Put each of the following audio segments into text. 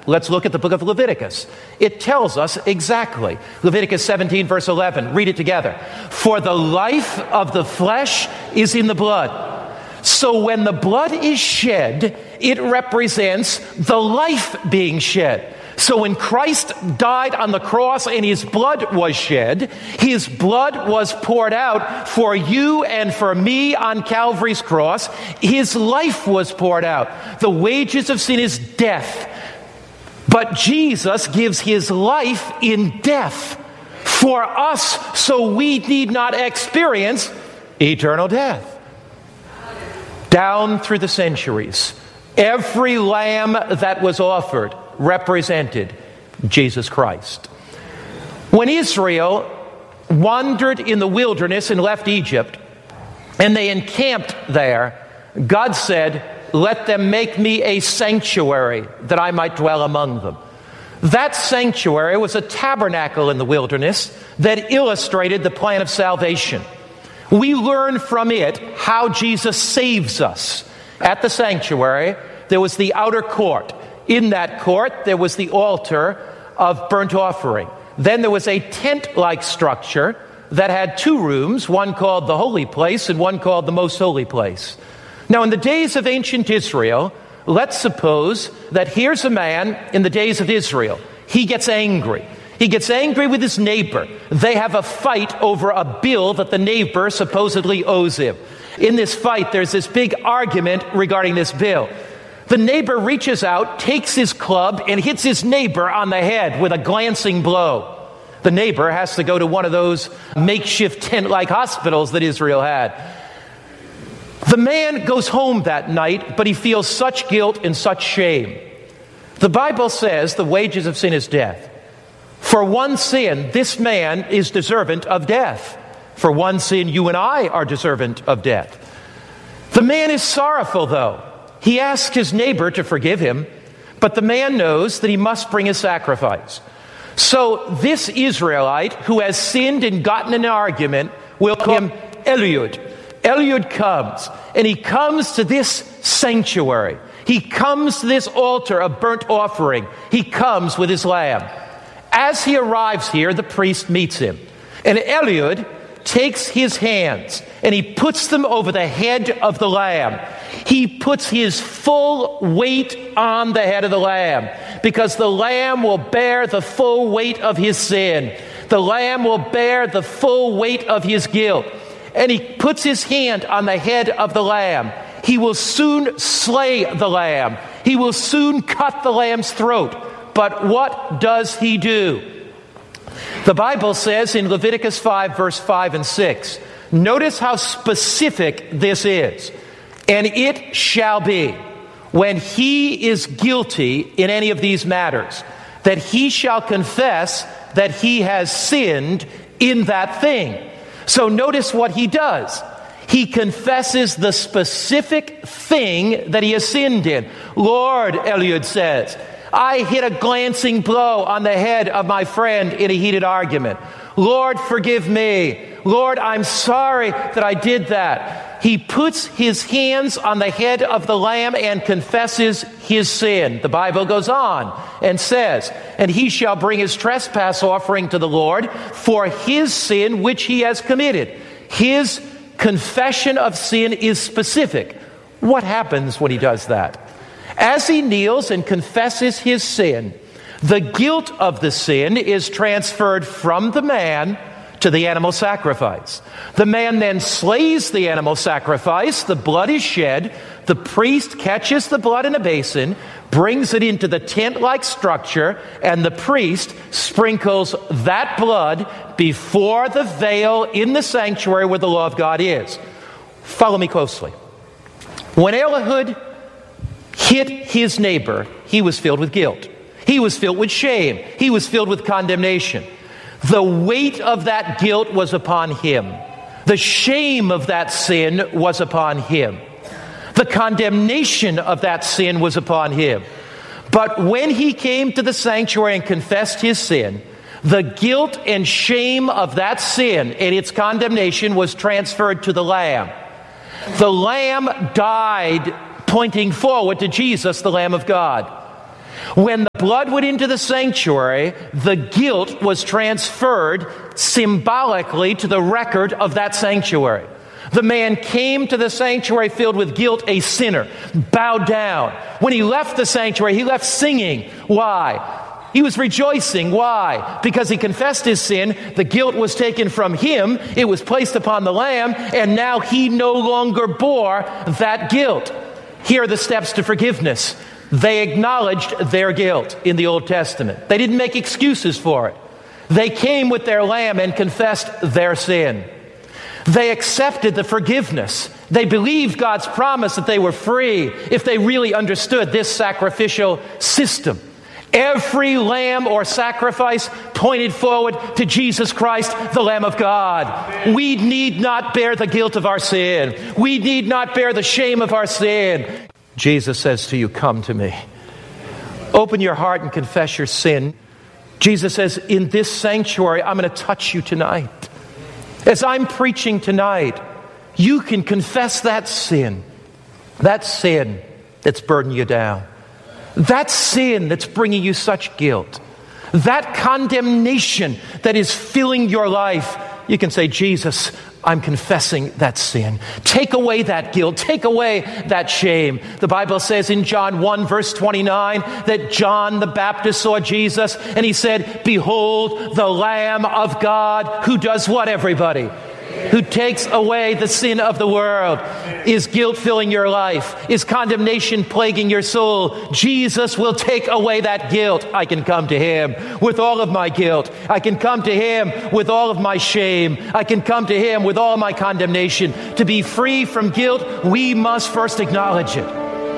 Let's look at the book of Leviticus. It tells us exactly. Leviticus 17, verse 11. Read it together. For the life of the flesh is in the blood. So when the blood is shed, it represents the life being shed. So when Christ died on the cross and his blood was shed, his blood was poured out for you and for me on Calvary's cross. His life was poured out. The wages of sin is death. But Jesus gives his life in death for us, so we need not experience eternal death. Down through the centuries, every lamb that was offered represented Jesus Christ. When Israel wandered in the wilderness and left Egypt, and they encamped there, God said, "Let them make me a sanctuary that I might dwell among them." That sanctuary was a tabernacle in the wilderness that illustrated the plan of salvation. We learn from it how Jesus saves us. At the sanctuary, there was the outer court. In that court, there was the altar of burnt offering. Then there was a tent-like structure that had two rooms, one called the holy place and one called the most holy place. Now, in the days of ancient Israel, let's suppose that here's a man in the days of Israel. He gets angry. He gets angry with his neighbor. They have a fight over a bill that the neighbor supposedly owes him. In this fight, there's this big argument regarding this bill. The neighbor reaches out, takes his club, and hits his neighbor on the head with a glancing blow. The neighbor has to go to one of those makeshift tent-like hospitals that Israel had. The man goes home that night, but he feels such guilt and such shame. The Bible says the wages of sin is death. For one sin, this man is deserving of death. For one sin, you and I are deserving of death. The man is sorrowful, though. He asks his neighbor to forgive him, but the man knows that he must bring a sacrifice. So this Israelite who has sinned and gotten in an argument, will call him Eliud. Eliud comes, and he comes to this sanctuary. He comes to this altar of burnt offering. He comes with his lamb. As he arrives here, the priest meets him. And Eliud takes his hands and he puts them over the head of the lamb. He puts his full weight on the head of the lamb, because the lamb will bear the full weight of his sin. The lamb will bear the full weight of his guilt. And he puts his hand on the head of the lamb. He will soon slay the lamb. He will soon cut the lamb's throat. But what does he do? The Bible says in Leviticus 5, verse 5 and 6, notice how specific this is. And it shall be, when he is guilty in any of these matters, that he shall confess that he has sinned in that thing. So notice what he does. He confesses the specific thing that he has sinned in. Lord, Eliud says, I hit a glancing blow on the head of my friend in a heated argument. Lord, forgive me. Lord, I'm sorry that I did that. He puts his hands on the head of the lamb and confesses his sin. The Bible goes on and says, and he shall bring his trespass offering to the Lord for his sin which he has committed. His confession of sin is specific. What happens when he does that? As he kneels and confesses his sin, the guilt of the sin is transferred from the man to the animal sacrifice. The man then slays the animal sacrifice, the blood is shed, the priest catches the blood in a basin, brings it into the tent-like structure, and the priest sprinkles that blood before the veil in the sanctuary where the law of God is. Follow me closely. When Eliud hit his neighbor, he was filled with guilt. He was filled with shame. He was filled with condemnation. The weight of that guilt was upon him. The shame of that sin was upon him. The condemnation of that sin was upon him. But when he came to the sanctuary and confessed his sin, the guilt and shame of that sin and its condemnation was transferred to the Lamb. The Lamb died, pointing forward to Jesus, the Lamb of God. When the blood went into the sanctuary, the guilt was transferred symbolically to the record of that sanctuary. The man came to the sanctuary filled with guilt, a sinner, bowed down. When he left the sanctuary, he left singing. Why? He was rejoicing. Why? Because he confessed his sin. The guilt was taken from him. It was placed upon the Lamb, and now he no longer bore that guilt. Here are the steps to forgiveness. They acknowledged their guilt in the Old Testament. They didn't make excuses for it. They came with their lamb and confessed their sin. They accepted the forgiveness. They believed God's promise that they were free if they really understood this sacrificial system. Every lamb or sacrifice pointed forward to Jesus Christ, the Lamb of God. We need not bear the guilt of our sin. We need not bear the shame of our sin. Jesus says to you, come to me. Open your heart and confess your sin. Jesus says, in this sanctuary, I'm going to touch you tonight. As I'm preaching tonight, you can confess that sin that's burdening you down, that sin that's bringing you such guilt, that condemnation that is filling your life. You can say, Jesus, I'm confessing that sin. Take away that guilt. Take away that shame. The Bible says in John 1 verse 29 that John the Baptist saw Jesus and he said, behold the Lamb of God who does what, everybody? Who takes away the sin of the world. Is guilt filling your life? Is condemnation plaguing your soul? Jesus will take away that guilt. I can come to him with all of my guilt. I can come to him with all of my shame. I can come to him with all my condemnation. To be free from guilt, we must first acknowledge it.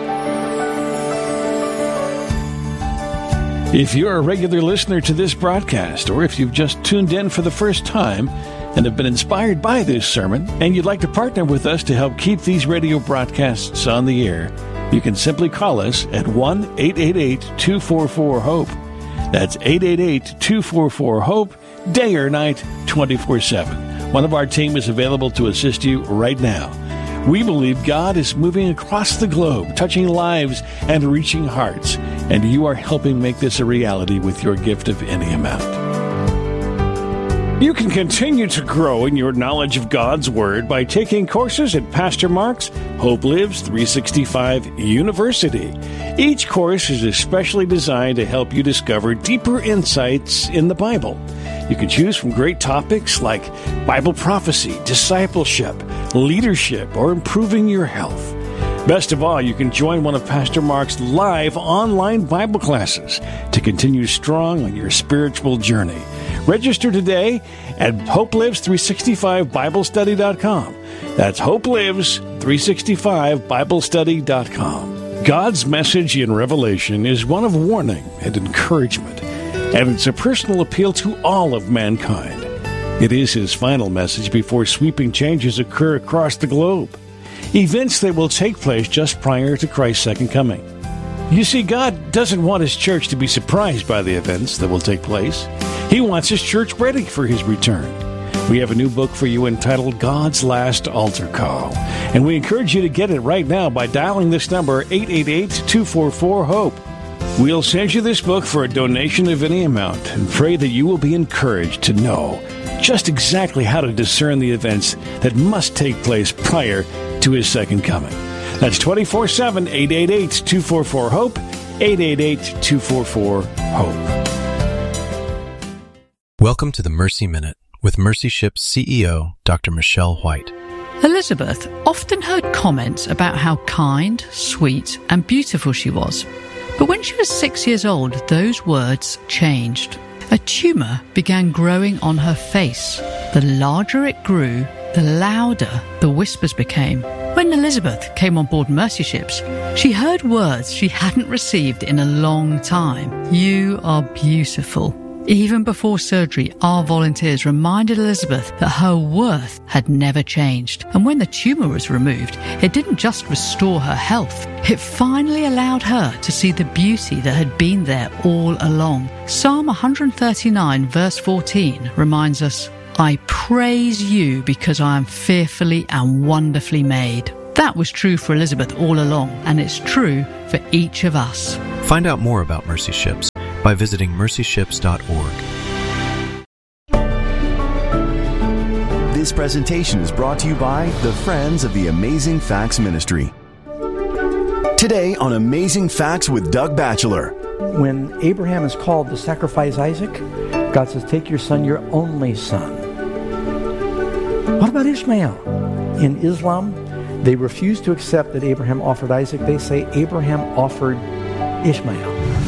If you're a regular listener to this broadcast, or if you've just tuned in for the first time and have been inspired by this sermon, and you'd like to partner with us to help keep these radio broadcasts on the air, you can simply call us at 1-888-244-HOPE. That's 888-244-HOPE, day or night, 24/7. One of our team is available to assist you right now. We believe God is moving across the globe, touching lives and reaching hearts, and you are helping make this a reality with your gift of any amount. You can continue to grow in your knowledge of God's Word by taking courses at Pastor Mark's Hope Lives 365 University. Each course is especially designed to help you discover deeper insights in the Bible. You can choose from great topics like Bible prophecy, discipleship, leadership, or improving your health. Best of all, you can join one of Pastor Mark's live online Bible classes to continue strong on your spiritual journey. Register today at HopeLives365BibleStudy.com. That's HopeLives365BibleStudy.com. God's message in Revelation is one of warning and encouragement, and it's a personal appeal to all of mankind. It is his final message before sweeping changes occur across the globe, events that will take place just prior to Christ's second coming. You see, God doesn't want his church to be surprised by the events that will take place. He wants his church ready for his return. We have a new book for you entitled God's Last Altar Call, and we encourage you to get it right now by dialing this number, 888-244-HOPE. We'll send you this book for a donation of any amount and pray that you will be encouraged to know just exactly how to discern the events that must take place prior to his second coming. That's 24/7, 888-244-HOPE, 888-244-HOPE. Welcome to the Mercy Minute with Mercy Ship's CEO, Dr. Michelle White. Elizabeth often heard comments about how kind, sweet, and beautiful she was. But when she was 6 years old, those words changed. A tumour began growing on her face. The larger it grew, the louder the whispers became. When Elizabeth came on board Mercy Ships, she heard words she hadn't received in a long time. You are beautiful. Even before surgery, our volunteers reminded Elizabeth that her worth had never changed. And when the tumour was removed, it didn't just restore her health. It finally allowed her to see the beauty that had been there all along. Psalm 139 verse 14 reminds us, I praise you because I am fearfully and wonderfully made. That was true for Elizabeth all along, and it's true for each of us. Find out more about Mercy Ships by visiting mercyships.org. This presentation is brought to you by the Friends of the Amazing Facts Ministry. Today on Amazing Facts with Doug Batchelor. When Abraham is called to sacrifice Isaac, God says, take your son, your only son. What about Ishmael? In Islam, they refuse to accept that Abraham offered Isaac. They say Abraham offered Ishmael.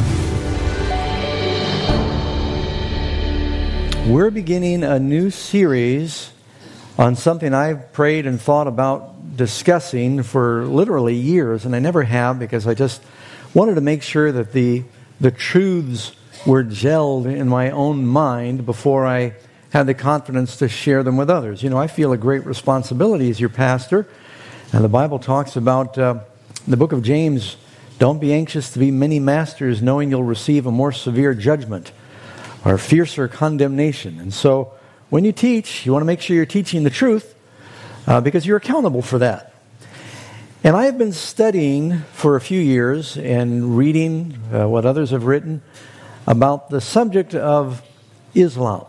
We're beginning a new series on something I've prayed and thought about discussing for literally years, and I never have because I just wanted to make sure that the truths were gelled in my own mind before I had the confidence to share them with others. You know, I feel a great responsibility as your pastor. And the Bible talks about, in the book of James, don't be anxious to be many masters, knowing you'll receive a more severe judgment or fiercer condemnation. And so when you teach, you want to make sure you're teaching the truth because you're accountable for that. And I have been studying for a few years and reading what others have written about the subject of Islam.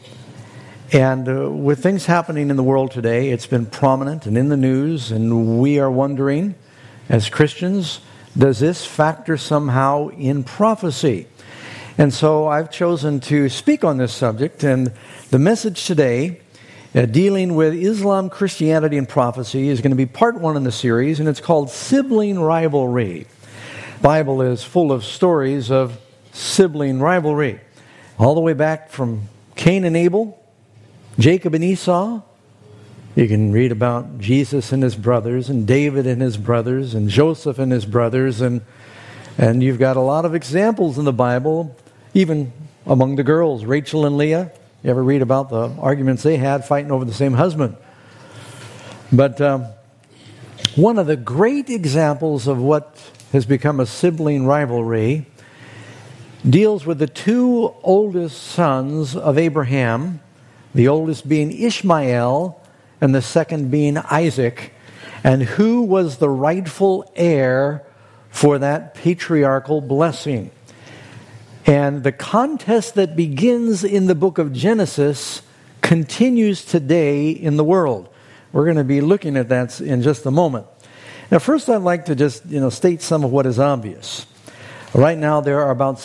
And with things happening in the world today, it's been prominent and in the news, and we are wondering, as Christians, does this factor somehow in prophecy? And so I've chosen to speak on this subject, and the message today, dealing with Islam, Christianity, and prophecy, is going to be part one in the series, and it's called Sibling Rivalry. The Bible is full of stories of sibling rivalry, all the way back from Cain and Abel, Jacob and Esau. You can read about Jesus and his brothers, and David and his brothers, and Joseph and his brothers, and you've got a lot of examples in the Bible, even among the girls, Rachel and Leah. You ever read about the arguments they had fighting over the same husband? But one of the great examples of what has become a sibling rivalry deals with the two oldest sons of Abraham, the oldest being Ishmael and the second being Isaac, and who was the rightful heir for that patriarchal blessing. And the contest that begins in the book of Genesis continues today in the world. We're going to be looking at that in just a moment. Now, first I'd like to just state some of what is obvious. Right now there are about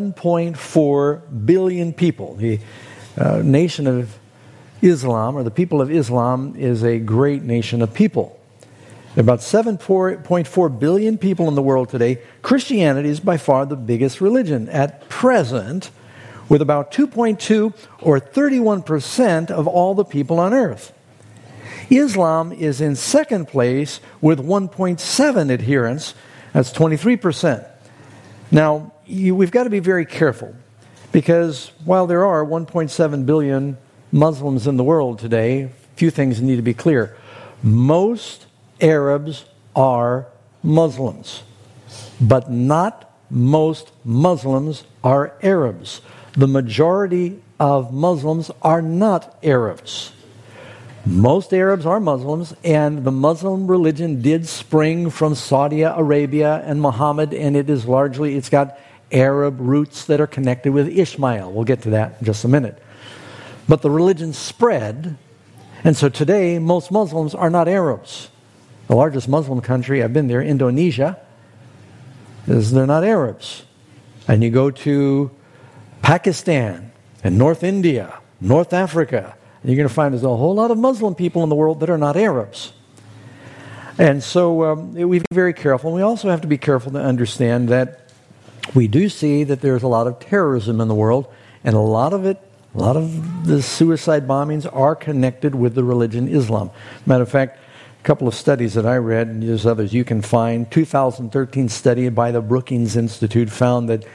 7.4 billion people. The nation of Islam, or the people of Islam, is a great nation of people. There are about 7.4 billion people in the world today. Christianity is by far the biggest religion at present, with about 2.2 or 31% of all the people on earth. Islam is in second place with 1.7 adherents. That's 23%. Now, we've got to be very careful, because while there are 1.7 billion Muslims in the world today, a few things need to be clear. Most Arabs are Muslims, but not most Muslims are Arabs. The majority of Muslims are not Arabs. Most Arabs are Muslims, and the Muslim religion did spring from Saudi Arabia and Muhammad, and it's got Arab roots that are connected with Ishmael. We'll get to that in just a minute. But the religion spread, and so today most Muslims are not Arabs. The largest Muslim country, I've been there, Indonesia, they're not Arabs. And you go to Pakistan and North India, North Africa, and you're going to find there's a whole lot of Muslim people in the world that are not Arabs. And so we've to be very careful. And we also have to be careful to understand that we do see that there's a lot of terrorism in the world, and a lot of the suicide bombings are connected with the religion Islam. Matter of fact, a couple of studies that I read, and there's others you can find. 2013 study by the Brookings Institute found that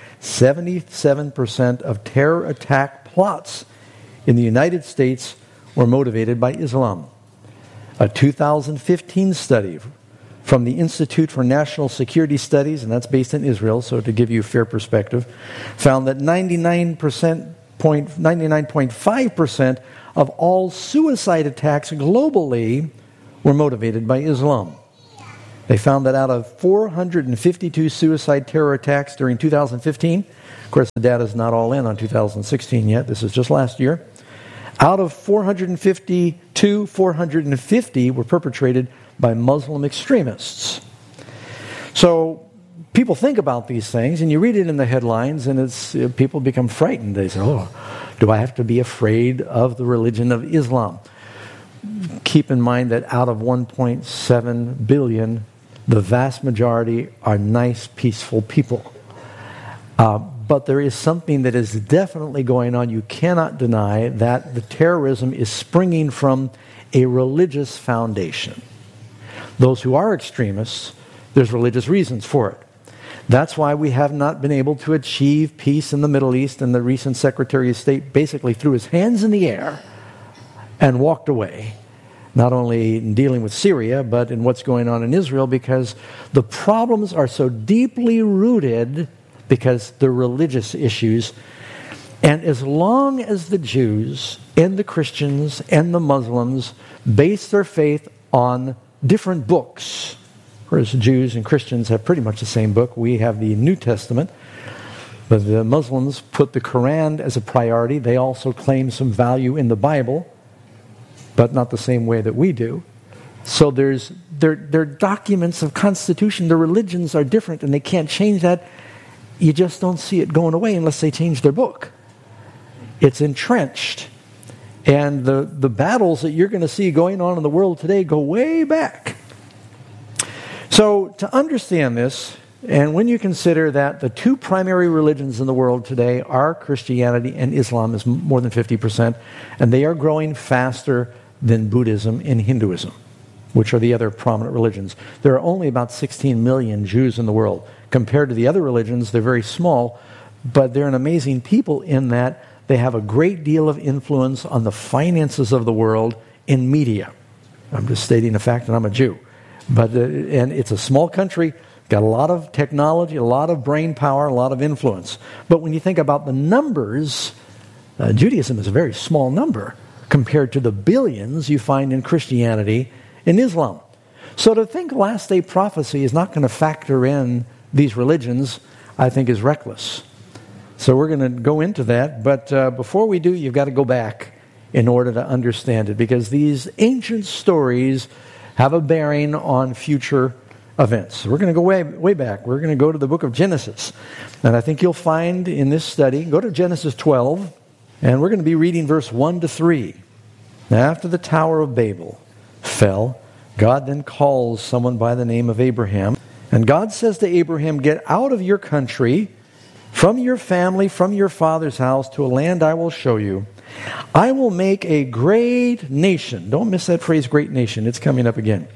77% of terror attack plots in the United States were motivated by Islam. A 2015 study from the Institute for National Security Studies, and that's based in Israel, so to give you a fair perspective, found that 99.5% of all suicide attacks globally were motivated by Islam. They found that out of 452 suicide terror attacks during 2015, of course the data is not all in on 2016 yet, this is just last year, out of 452, 450 were perpetrated by Muslim extremists. So people think about these things, and you read it in the headlines, and people become frightened. They say, oh, do I have to be afraid of the religion of Islam? Keep in mind that out of 1.7 billion, the vast majority are nice, peaceful people. But there is something that is definitely going on. You cannot deny that the terrorism is springing from a religious foundation. Those who are extremists, there's religious reasons for it. That's why we have not been able to achieve peace in the Middle East, and the recent Secretary of State basically threw his hands in the air and walked away, not only in dealing with Syria, but in what's going on in Israel, because the problems are so deeply rooted because they're religious issues. And as long as the Jews and the Christians and the Muslims base their faith on different books, whereas Jews and Christians have pretty much the same book. We have the New Testament, but the Muslims put the Quran as a priority. They also claim some value in the Bible, but not the same way that we do. So their documents of constitution, their religions are different, and they can't change that. You just don't see it going away unless they change their book. It's entrenched. And the battles that you're going to see going on in the world today go way back. So to understand this, and when you consider that the two primary religions in the world today are Christianity and Islam, is more than 50%, and they are growing faster than Buddhism and Hinduism, which are the other prominent religions. There are only about 16 million Jews in the world. Compared to the other religions, they're very small, but they're an amazing people in that they have a great deal of influence on the finances of the world in media. I'm just stating a fact, and I'm a Jew. But and it's a small country, got a lot of technology, a lot of brain power, a lot of influence. But when you think about the numbers, Judaism is a very small number compared to the billions you find in Christianity and Islam. So to think last day prophecy is not going to factor in these religions, I think is reckless. So we're going to go into that, but before we do, you've got to go back in order to understand it, because these ancient stories have a bearing on future events. So we're going to go way back. We're going to go to the book of Genesis. And I think you'll find in this study, go to Genesis 12, and we're going to be reading verse 1 to 3. Now, after the Tower of Babel fell, God then calls someone by the name of Abraham. And God says to Abraham, get out of your country, from your family, from your father's house, to a land I will show you. I will make a great nation. Don't miss that phrase, great nation. It's coming up again.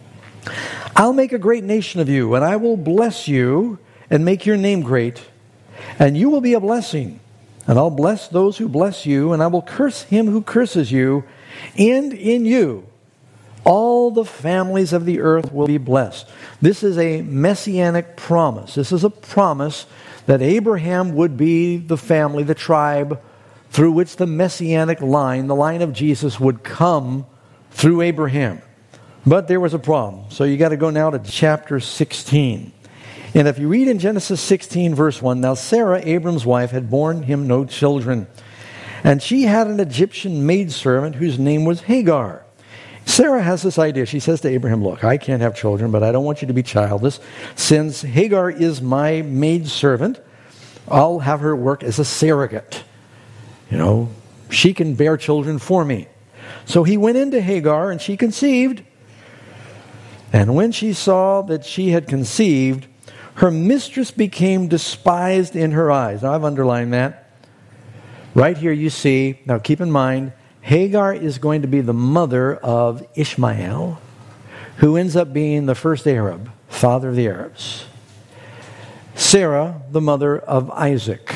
I'll make a great nation of you, and I will bless you and make your name great. And you will be a blessing. And I'll bless those who bless you, and I will curse him who curses you. And in you, all the families of the earth will be blessed. This is a messianic promise. This is a promise that Abraham would be the family, the tribe, through which the messianic line, the line of Jesus, would come through Abraham. But there was a problem. So you got to go now to chapter 16. And if you read in Genesis 16, verse 1, now Sarah, Abram's wife, had borne him no children. And she had an Egyptian maidservant whose name was Hagar. Sarah has this idea. She says to Abraham, look, I can't have children, but I don't want you to be childless. Since Hagar is my maidservant, I'll have her work as a surrogate. You know, she can bear children for me. So he went into Hagar, and she conceived. And when she saw that she had conceived, her mistress became despised in her eyes. Now, I've underlined that. Right here you see, now keep in mind, Hagar is going to be the mother of Ishmael, who ends up being the first Arab, father of the Arabs. Sarah, the mother of Isaac.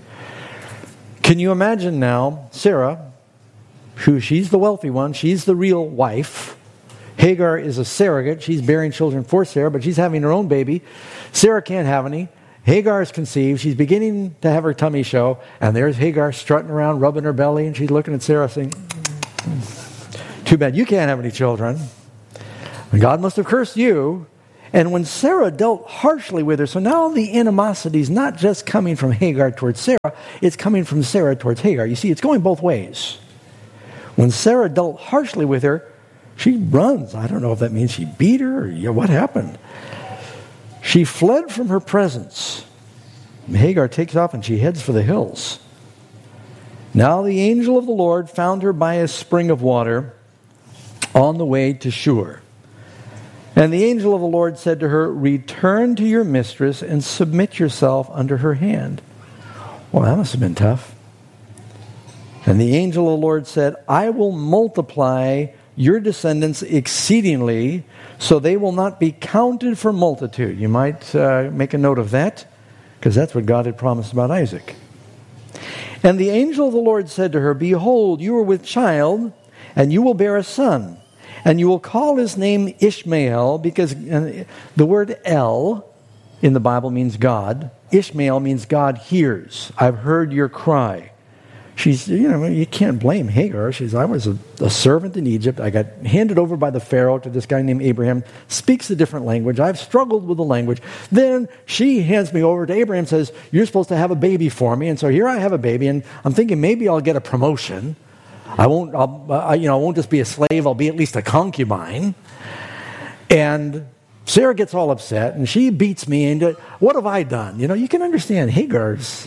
Can you imagine now, Sarah, who she's the wealthy one, she's the real wife. Hagar is a surrogate. She's bearing children for Sarah, but she's having her own baby. Sarah can't have any. Hagar is conceived. She's beginning to have her tummy show. And there's Hagar strutting around, rubbing her belly, and she's looking at Sarah saying, too bad you can't have any children. And God must have cursed you. And when Sarah dealt harshly with her, so now the animosity is not just coming from Hagar towards Sarah, it's coming from Sarah towards Hagar. You see, it's going both ways. When Sarah dealt harshly with her, she runs. I don't know if that means she beat her or what happened. She fled from her presence. Hagar takes off and she heads for the hills. Now the angel of the Lord found her by a spring of water on the way to Shur. And the angel of the Lord said to her, return to your mistress and submit yourself under her hand. Well, that must have been tough. And the angel of the Lord said, I will multiply your descendants exceedingly, so they will not be counted for multitude. You might make a note of that, because that's what God had promised about Isaac. And the angel of the Lord said to her, behold, you are with child, and you will bear a son. And you will call his name Ishmael, because the word El in the Bible means God. Ishmael means God hears. I've heard your cry. She's, you can't blame Hagar. I was a servant in Egypt. I got handed over by the Pharaoh to this guy named Abraham. Speaks a different language. I've struggled with the language. Then she hands me over to Abraham, says, you're supposed to have a baby for me. And so here I have a baby, and I'm thinking maybe I'll get a promotion. I won't just be a slave. I'll be at least a concubine. And Sarah gets all upset, and she beats me. And what have I done? You can understand Hagar's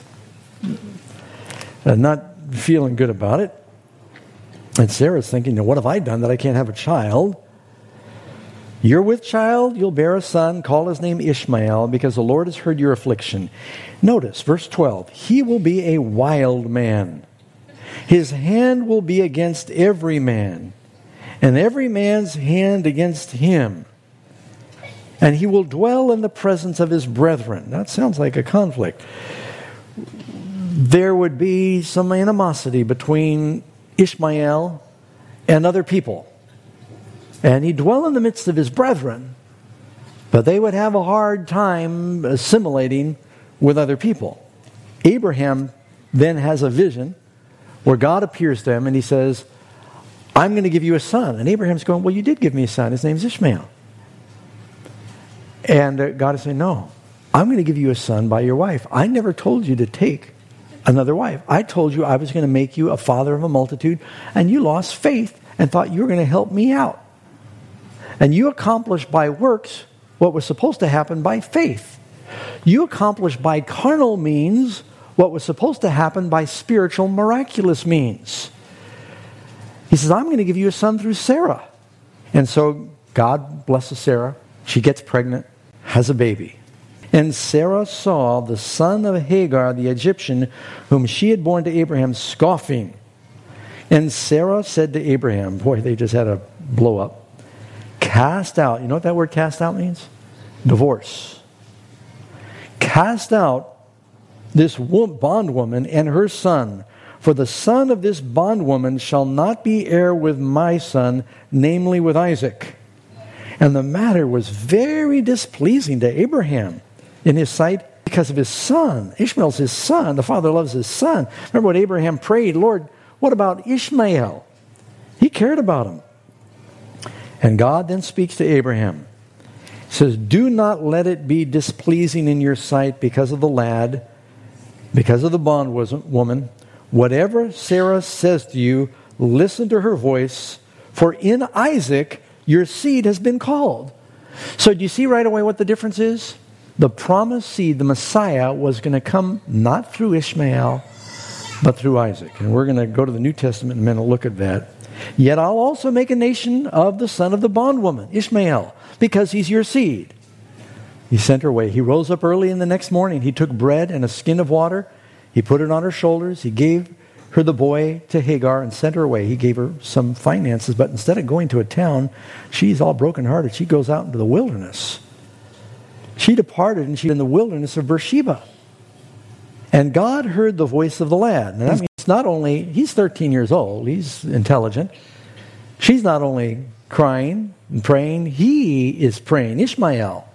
not feeling good about it. And Sarah's thinking, what have I done that I can't have a child? You're with child, you'll bear a son, call his name Ishmael, because the Lord has heard your affliction. Notice, verse 12, he will be a wild man. His hand will be against every man, and every man's hand against him. And he will dwell in the presence of his brethren. That sounds like a conflict. There would be some animosity between Ishmael and other people. And he'd dwell in the midst of his brethren, but they would have a hard time assimilating with other people. Abraham then has a vision where God appears to him and he says, I'm going to give you a son. And Abraham's going, well, you did give me a son. His name's Ishmael. And God is saying, no, I'm going to give you a son by your wife. I never told you to take another wife. I told you I was going to make you a father of a multitude, and you lost faith and thought you were going to help me out. And you accomplished by works what was supposed to happen by faith. You accomplished by carnal means what was supposed to happen by spiritual, miraculous means. He says, I'm going to give you a son through Sarah. And so God blesses Sarah. She gets pregnant, has a baby. And Sarah saw the son of Hagar, the Egyptian, whom she had borne to Abraham, scoffing. And Sarah said to Abraham, boy, they just had a blow up. Cast out. You know what that word cast out means? Divorce. Cast out this bondwoman and her son, for the son of this bondwoman shall not be heir with my son, namely with Isaac. And the matter was very displeasing to Abraham in his sight because of his son. Ishmael's his son. The father loves his son. Remember what Abraham prayed, Lord, what about Ishmael? He cared about him. And God then speaks to Abraham. He says, do not let it be displeasing in your sight because of the lad, because of the bondwoman. Whatever Sarah says to you, listen to her voice, for in Isaac your seed has been called. So do you see right away what the difference is? The promised seed, the Messiah, was going to come not through Ishmael, but through Isaac. And we're going to go to the New Testament in a minute and look at that. Yet I'll also make a nation of the son of the bondwoman, Ishmael, because he's your seed. He sent her away. He rose up early in the next morning. He took bread and a skin of water. He put it on her shoulders. He gave her the boy to Hagar and sent her away. He gave her some finances, but instead of going to a town, she's all brokenhearted. She goes out into the wilderness. She departed and she's in the wilderness of Beersheba. And God heard the voice of the lad. And that means not only, he's 13 years old, he's intelligent. She's not only crying and praying, he is praying, Ishmael,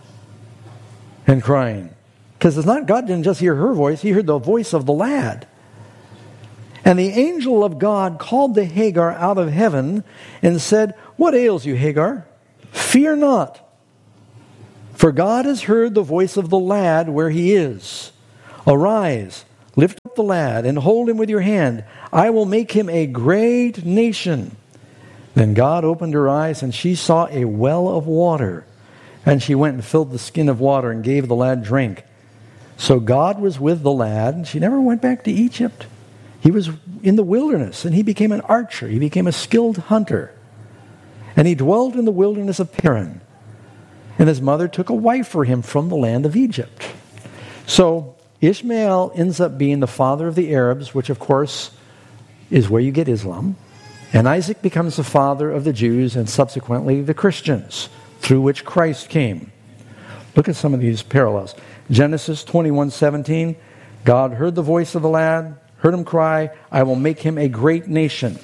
and crying. Because it's not, God didn't just hear her voice, he heard the voice of the lad. And the angel of God called to Hagar out of heaven and said, what ails you, Hagar? Fear not. For God has heard the voice of the lad where he is. Arise, lift up the lad, and hold him with your hand. I will make him a great nation. Then God opened her eyes, and she saw a well of water. And she went and filled the skin of water and gave the lad drink. So God was with the lad, and she never went back to Egypt. He was in the wilderness, and he became an archer. He became a skilled hunter. And he dwelt in the wilderness of Paran. And his mother took a wife for him from the land of Egypt. So Ishmael ends up being the father of the Arabs, which of course is where you get Islam. And Isaac becomes the father of the Jews and subsequently the Christians, through which Christ came. Look at some of these parallels. Genesis 21:17, God heard the voice of the lad, heard him cry, I will make him a great nation.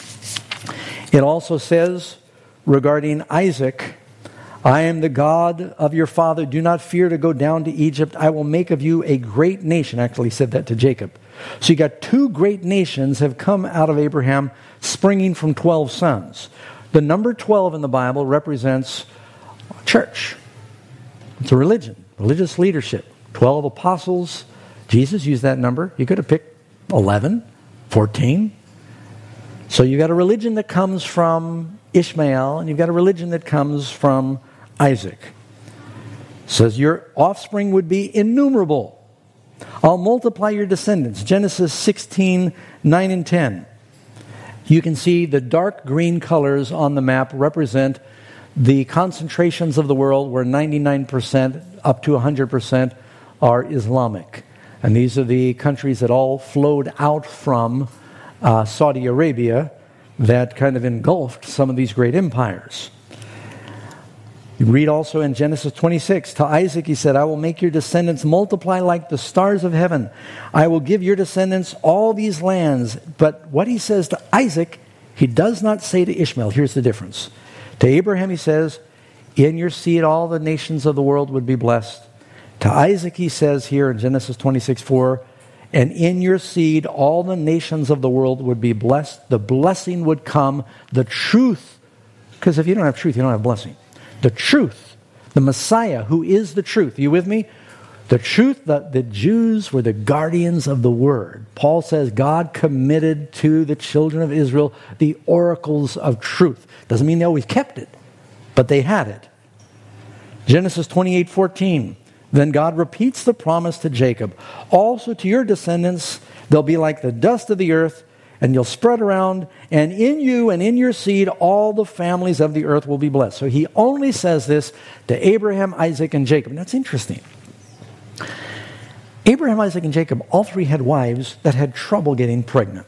It also says regarding Isaac, I am the God of your father. Do not fear to go down to Egypt. I will make of you a great nation. Actually, he said that to Jacob. So you got two great nations have come out of Abraham, springing from 12 sons. The number 12 in the Bible represents church. It's a religion, religious leadership. 12 apostles. Jesus used that number. You could have picked 11, 14. So you got a religion that comes from Ishmael, and you've got a religion that comes from Isaac. It says your offspring would be innumerable. I'll multiply your descendants. Genesis 16:9 and 10. You can see the dark green colors on the map represent the concentrations of the world where 99% up to 100% are Islamic. And these are the countries that all flowed out from Saudi Arabia that kind of engulfed some of these great empires. You read also in Genesis 26, to Isaac he said, I will make your descendants multiply like the stars of heaven. I will give your descendants all these lands. But what he says to Isaac, he does not say to Ishmael. Here's the difference. To Abraham he says, in your seed all the nations of the world would be blessed. To Isaac he says here in Genesis 26:4, and in your seed all the nations of the world would be blessed. The blessing would come, the truth. Because if you don't have truth, you don't have blessing. The truth, the Messiah, who is the truth. Are you with me? The truth that the Jews were the guardians of the Word. Paul says God committed to the children of Israel the oracles of truth. Doesn't mean they always kept it, but they had it. Genesis 28:14. Then God repeats the promise to Jacob. Also to your descendants, they'll be like the dust of the earth, and you'll spread around, and in you and in your seed, all the families of the earth will be blessed. So he only says this to Abraham, Isaac, and Jacob. And that's interesting. Abraham, Isaac, and Jacob, all three had wives that had trouble getting pregnant.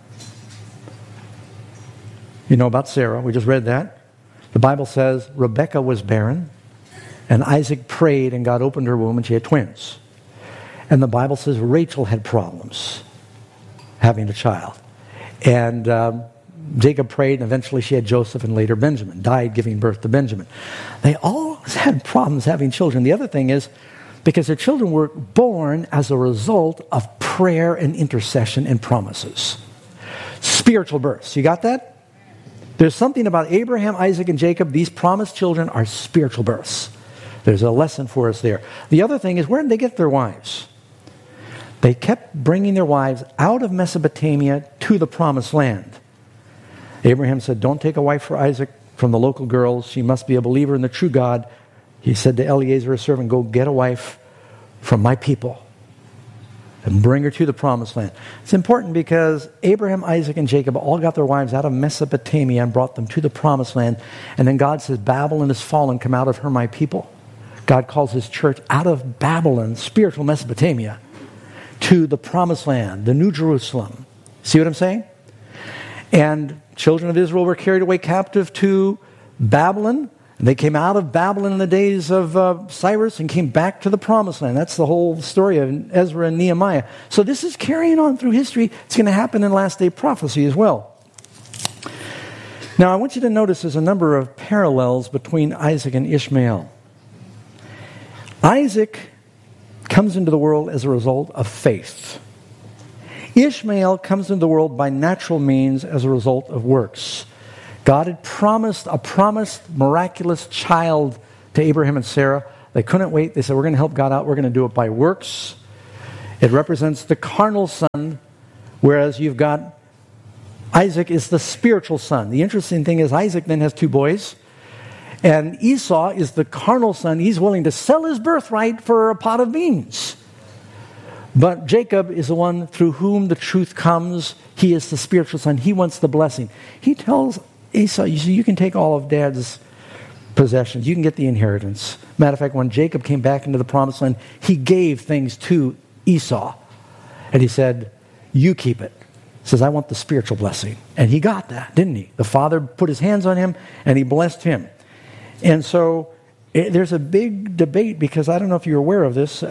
You know about Sarah. We just read that. The Bible says Rebekah was barren, and Isaac prayed, and God opened her womb, and she had twins. And the Bible says Rachel had problems having a child. And Jacob prayed, and eventually she had Joseph, and later Benjamin, died giving birth to Benjamin. They all had problems having children. The other thing is, because their children were born as a result of prayer and intercession and promises. Spiritual births. You got that? There's something about Abraham, Isaac, and Jacob. These promised children are spiritual births. There's a lesson for us there. The other thing is, where did they get their wives? They kept bringing their wives out of Mesopotamia to the promised land. Abraham said, don't take a wife for Isaac from the local girls. She must be a believer in the true God. He said to Eliezer, his servant, go get a wife from my people and bring her to the promised land. It's important because Abraham, Isaac, and Jacob all got their wives out of Mesopotamia and brought them to the promised land. And then God says, Babylon is fallen, come out of her, my people. God calls his church out of Babylon, spiritual Mesopotamia, to the promised land, the New Jerusalem. See what I'm saying? And children of Israel were carried away captive to Babylon. They came out of Babylon in the days of Cyrus and came back to the promised land. That's the whole story of Ezra and Nehemiah. So this is carrying on through history. It's going to happen in last day prophecy as well. Now I want you to notice there's a number of parallels between Isaac and Ishmael. Isaac comes into the world as a result of faith. Ishmael comes into the world by natural means as a result of works. God had promised a promised miraculous child to Abraham and Sarah. They couldn't wait. They said, we're going to help God out. We're going to do it by works. It represents the carnal son, whereas you've got Isaac is the spiritual son. The interesting thing is Isaac then has 2 boys. And Esau is the carnal son. He's willing to sell his birthright for a pot of beans. But Jacob is the one through whom the truth comes. He is the spiritual son. He wants the blessing. He tells Esau, you can take all of Dad's possessions. You can get the inheritance. Matter of fact, when Jacob came back into the promised land, he gave things to Esau. And he said, you keep it. He says, I want the spiritual blessing. And he got that, didn't he? The father put his hands on him and he blessed him. And so there's a big debate because I don't know if you're aware of this.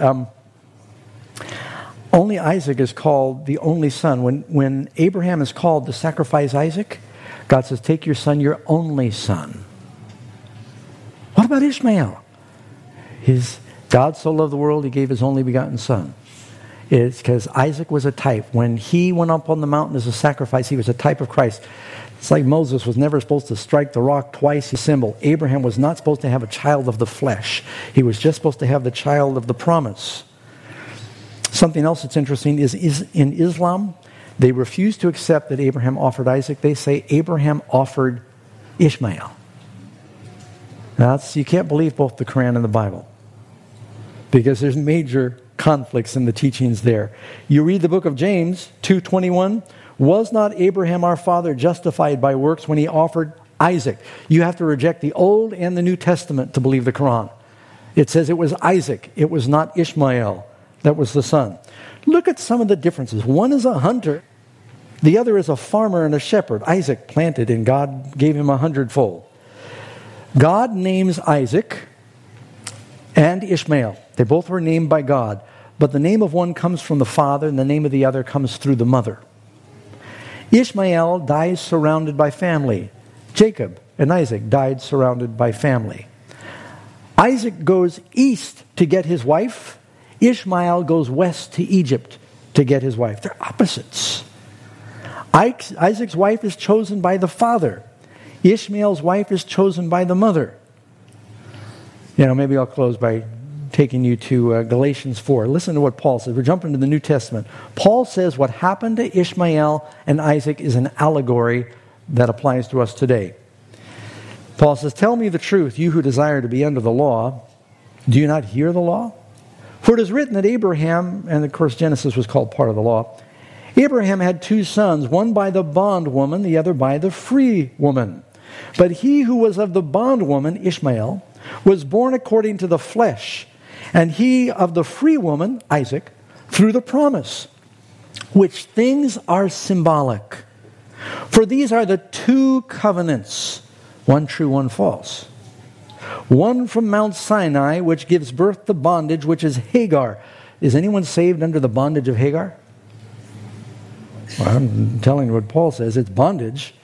Only Isaac is called the only son. When Abraham is called to sacrifice Isaac, God says, take your son, your only son. What about Ishmael? God so loved the world, he gave his only begotten son. It's because Isaac was a type. When he went up on the mountain as a sacrifice, he was a type of Christ. It's like Moses was never supposed to strike the rock twice, his symbol. Abraham was not supposed to have a child of the flesh. He was just supposed to have the child of the promise. Something else that's interesting is in Islam, they refuse to accept that Abraham offered Isaac. They say Abraham offered Ishmael. Now, you can't believe both the Quran and the Bible because there's major conflicts in the teachings there. You read the book of James 2:21. Was not Abraham our father justified by works when he offered Isaac? You have to reject the Old and the New Testament to believe the Quran. It says it was Isaac. It was not Ishmael. That was the son. Look at some of the differences. One is a hunter. The other is a farmer and a shepherd. Isaac planted and God gave him 100-fold. God names Isaac and Ishmael. They both were named by God. But the name of one comes from the father and the name of the other comes through the mother. Ishmael dies surrounded by family. Jacob and Isaac died surrounded by family. Isaac goes east to get his wife. Ishmael goes west to Egypt to get his wife. They're opposites. Isaac's wife is chosen by the father. Ishmael's wife is chosen by the mother. Maybe I'll close by taking you to Galatians 4. Listen to what Paul says. We're jumping to the New Testament. Paul says what happened to Ishmael and Isaac is an allegory that applies to us today. Paul says, tell me the truth, you who desire to be under the law. Do you not hear the law? For it is written that Abraham, and of course Genesis was called part of the law, Abraham had 2 sons, one by the bondwoman, the other by the free woman. But he who was of the bondwoman, Ishmael, was born according to the flesh, and he of the free woman, Isaac, through the promise, which things are symbolic. For these are the 2 covenants, one true, one false. One from Mount Sinai, which gives birth to bondage, which is Hagar. Is anyone saved under the bondage of Hagar? Well, I'm telling you what Paul says. It's bondage.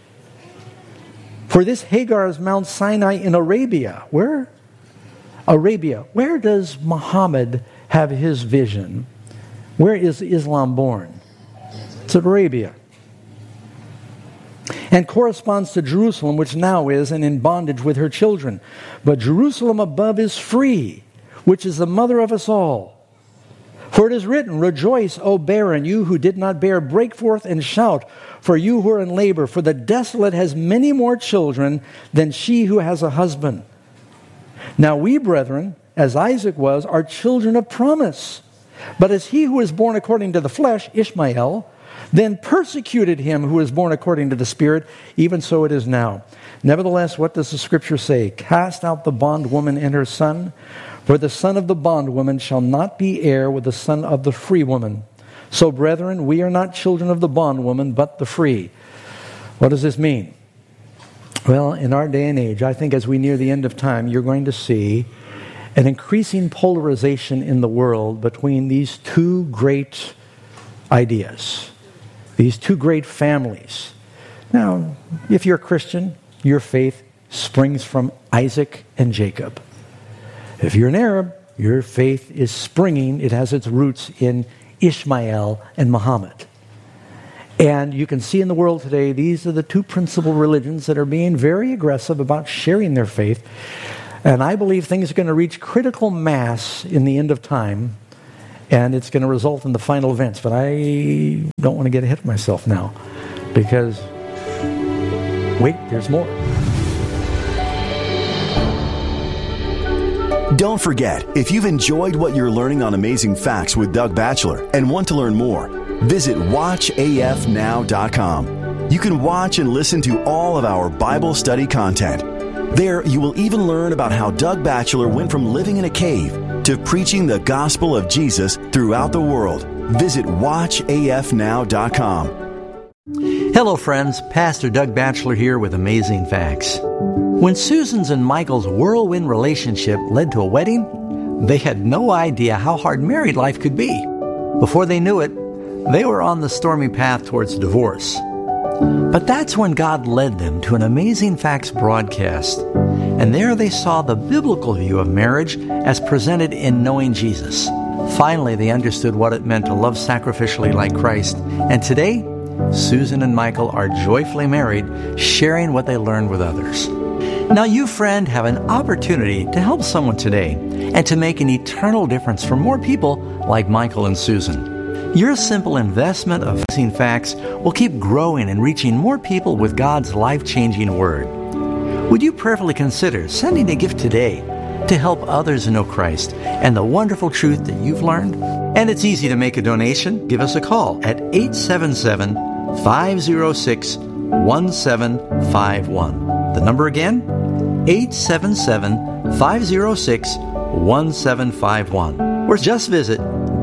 For this Hagar is Mount Sinai in Arabia. Where? Arabia. Where does Muhammad have his vision? Where is Islam born? It's Arabia. And corresponds to Jerusalem, which now is and in bondage with her children. But Jerusalem above is free, which is the mother of us all. For it is written, rejoice, O barren, you who did not bear, break forth and shout, for you who are in labor. For the desolate has many more children than she who has a husband. Now we, brethren, as Isaac was, are children of promise. But as he who is born according to the flesh, Ishmael, then persecuted him who is born according to the Spirit, even so it is now. Nevertheless, what does the Scripture say? Cast out the bondwoman and her son, for the son of the bondwoman shall not be heir with the son of the free woman. So, brethren, we are not children of the bondwoman, but the free. What does this mean? Well, in our day and age, I think as we near the end of time, you're going to see an increasing polarization in the world between these 2 great ideas, these 2 great families. Now, if you're a Christian, your faith springs from Isaac and Jacob. If you're an Arab, your faith is springing, it has its roots in Ishmael and Muhammad. And you can see in the world today, these are the 2 principal religions that are being very aggressive about sharing their faith. And I believe things are going to reach critical mass in the end of time, and it's going to result in the final events. But I don't want to get ahead of myself now, because, wait, there's more. Don't forget, if you've enjoyed what you're learning on Amazing Facts with Doug Batchelor and want to learn more, visit watchafnow.com. You can watch and listen to all of our Bible study content. There, you will even learn about how Doug Batchelor went from living in a cave to preaching the gospel of Jesus throughout the world. Visit watchafnow.com. Hello, friends. Pastor Doug Batchelor here with Amazing Facts. When Susan's and Michael's whirlwind relationship led to a wedding, they had no idea how hard married life could be. Before they knew it, they were on the stormy path towards divorce. But that's when God led them to an Amazing Facts broadcast. And there they saw the biblical view of marriage as presented in Knowing Jesus. Finally, they understood what it meant to love sacrificially like Christ. And today, Susan and Michael are joyfully married, sharing what they learned with others. Now you, friend, have an opportunity to help someone today and to make an eternal difference for more people like Michael and Susan. Your simple investment of Amazing Facts will keep growing and reaching more people with God's life-changing Word. Would you prayerfully consider sending a gift today to help others know Christ and the wonderful truth that you've learned? And it's easy to make a donation. Give us a call at 877-506-1751. The number again, 877-506-1751. Or just visit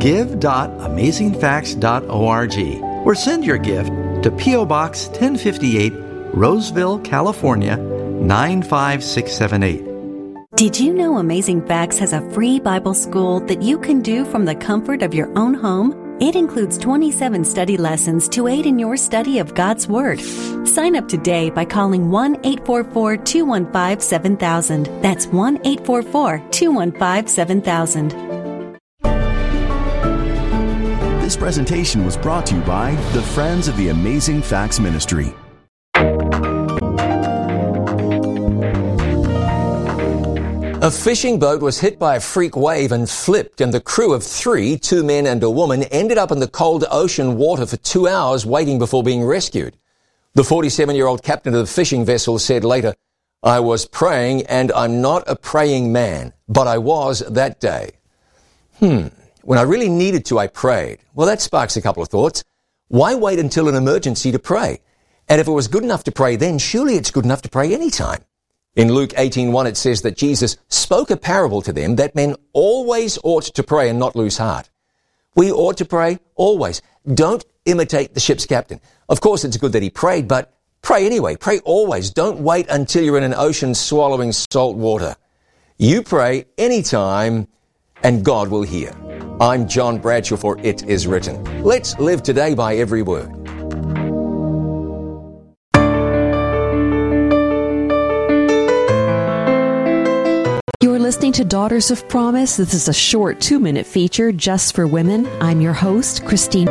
give.amazingfacts.org or send your gift to P.O. Box 1058, Roseville, California, 95678. Did you know Amazing Facts has a free Bible school that you can do from the comfort of your own home? It includes 27 study lessons to aid in your study of God's Word. Sign up today by calling 1-844-215-7000. That's 1-844-215-7000. This presentation was brought to you by the Friends of the Amazing Facts Ministry. A fishing boat was hit by a freak wave and flipped, and the crew of 3, 2 men and a woman, ended up in the cold ocean water for 2 hours waiting before being rescued. The 47-year-old captain of the fishing vessel said later, "I was praying, and I'm not a praying man, but I was that day. When I really needed to, I prayed." Well, that sparks a couple of thoughts. Why wait until an emergency to pray? And if it was good enough to pray then, surely it's good enough to pray anytime. In Luke 18:1, it says that Jesus spoke a parable to them that men always ought to pray and not lose heart. We ought to pray always. Don't imitate the ship's captain. Of course, it's good that he prayed, but pray anyway. Pray always. Don't wait until you're in an ocean swallowing salt water. You pray anytime, and God will hear. I'm John Bradshaw for It Is Written. Let's live today by every word. You're listening to Daughters of Promise. This is a short 2-minute feature just for women. I'm your host, Christine.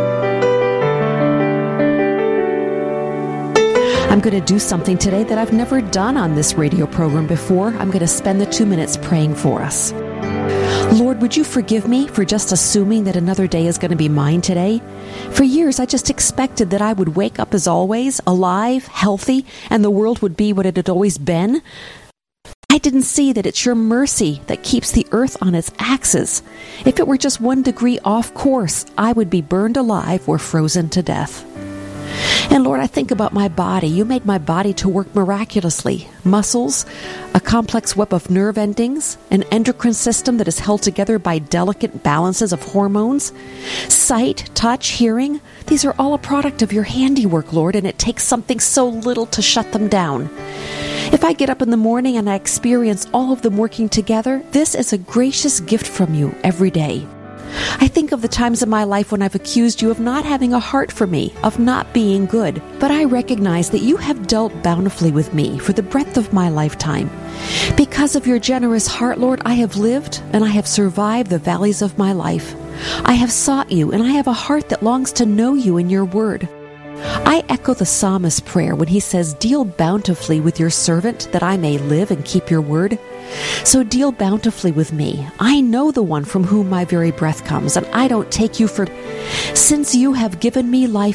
I'm going to do something today that I've never done on this radio program before. I'm going to spend the 2 minutes praying for us. Lord, would you forgive me for just assuming that another day is going to be mine today? For years, I just expected that I would wake up as always, alive, healthy, and the world would be what it had always been. I didn't see that it's your mercy that keeps the earth on its axis. If it were just 1 degree off course, I would be burned alive or frozen to death. And Lord, I think about my body. You made my body to work miraculously. Muscles, a complex web of nerve endings, an endocrine system that is held together by delicate balances of hormones, sight, touch, hearing. These are all a product of your handiwork, Lord, and it takes something so little to shut them down. If I get up in the morning and I experience all of them working together, this is a gracious gift from you every day. I think of the times in my life when I've accused you of not having a heart for me, of not being good. But I recognize that you have dealt bountifully with me for the breadth of my lifetime. Because of your generous heart, Lord, I have lived and I have survived the valleys of my life. I have sought you, and I have a heart that longs to know you in your word. I echo the psalmist's prayer when he says, "Deal bountifully with your servant that I may live and keep your word." So deal bountifully with me. I know the one from whom my very breath comes, and I don't take you for... Since you have given me life